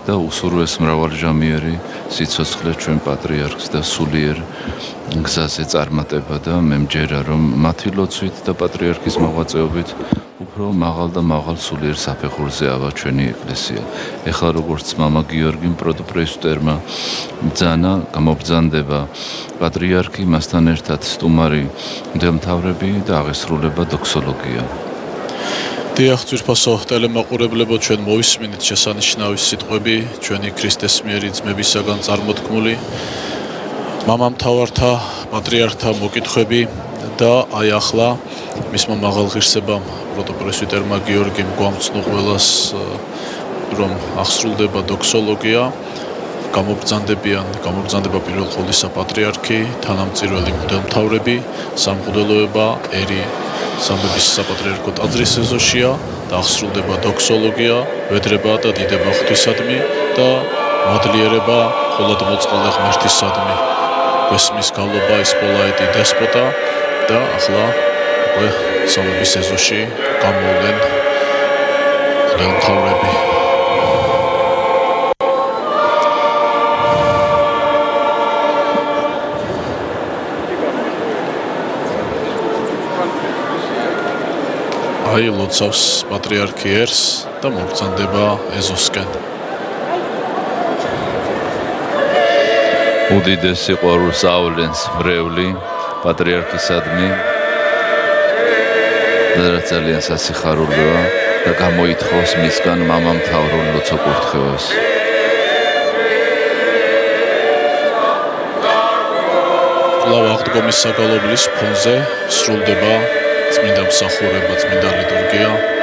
და უსურვეს მრავალჟამიერი სიცოცხლე ჩვენ პატრიარქს და სულიერ გზაზე წარმატება და მე მჯერა რომ მათი ლოცვით და პატრიარქის მოღვაწეობით უფრო მაღალ და მაღალ სულიერ საფეხურზე ავა ჩვენი ეკლესია. ეხლა როგორც მამა გიორგიმ პროტოპრესვიტერმა ბრძანა, გამობრძანდება პატრიარქი, მასთან ერთად სტუმარი მდელმთავრები და აღესრულება დოქსოლოგია. დიახ, ძვირფასო ტელემაყურებლებო, ჩვენ მოვისმინეთ შესანიშნავი სიტყვები ჩვენი ქრისტეს მიერი ძმებისაგან წარმოთქმული მამამთავართა, პატრიარქთა მოკითხვები და აი ახლა მისმა მაღალ ღირსებამ პროტოპრესვიტერმა გიორგიმ გვამცნო ყველას რომ აღსრულდება დოქსოლოგია, გამობრძანდება პირველ ყოვლისა პატრიარქი, თანამწირველი მღვდელმთავრები, სამღვდელოება, ერი სამების საპატრიარქო ტაძრის ეზოშია და აღსრულდება დოქსოლოგია, ვედრება და დიდება ღვთისადმი და მადლიერება ყოვლადმოწყალე ღმერთისადმი. გვესმის გალობა ისპოლაიტი დესპოტა და ახლა უკვე სამების ეზოში გამოვლენ მღვდელმთავრები. აი ლოცავს პატრიარქი ერს და მობრძანდება ეზოსკენ. უდიდეს სიყვარულს ავლენს მრევლი პატრიარქისადმი და რაც ძალიან სასიხარულოა და გამოითხოვს მისგან მამამთავრულ ლოცვა-კურთხევას. კვლავ აღდგომის საგალობლის ფონზე სრულდება წმინდა მსახურება, წმინდა ლიტურგია.